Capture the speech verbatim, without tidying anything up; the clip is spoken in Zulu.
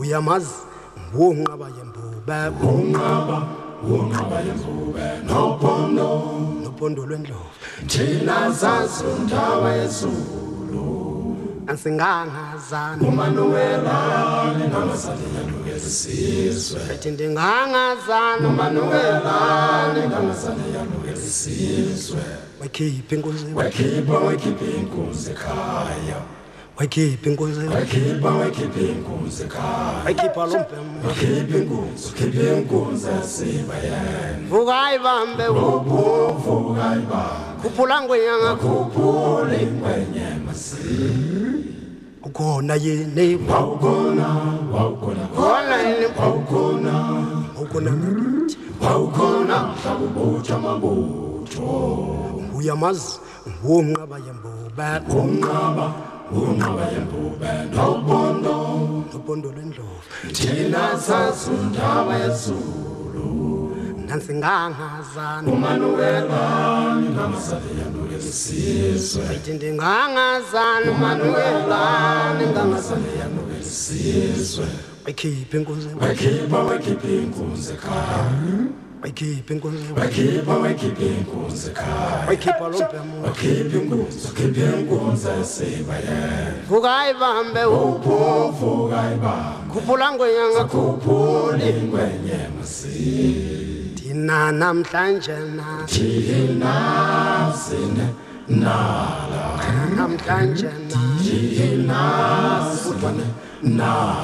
uyamazi wonqaba yembube unqaba unqaba yembube nopondo nopondo lwendlovu thina zazindawo ezulu asingangazana umanuwela ningamazali yanukezisizwe ethi ndingangazana umanuwela ningamazali yanukezisizwe wakhipha inkosi wakhipha wakhipha inkunzi ekhaya wakhipha inkosi wakhipha wakhipha inkunzi ekhaya wakhipha lombhemu wakhipha inkunzi wakhipha inkunzi esibayeni vuka ayibambe vuka ayibambe khuphula ngwenyanga khuphula ingwenye masini ukhona yini wawukhona wawukhona khona yini wawukhona ukhona wawukhona mhlakubutho amabutho uyamazi wonqaba yembube unqaba unqaba yembube nopondo nopondo lwendlovu thina sazindaba ezulu nansingangazana umanuwela ningamazali yanukezisizwe ethi ndingangazana umanuwela ningamazali yanukezisizwe wakhipha inkosi wakhipha wakhipha inkunzi ekhaya wakhipha inkosi wakhipha wakhipha inkunzi ekhaya wakhipha lombhemu wakhipha inkunzi wakhipha inkunzi esibayeni vuka ayibambe vuka ayibambe khuphula ngwenyanga khuphula ingwenye masini thina namhlanje na thina sine nala namhlanje na thina sine nala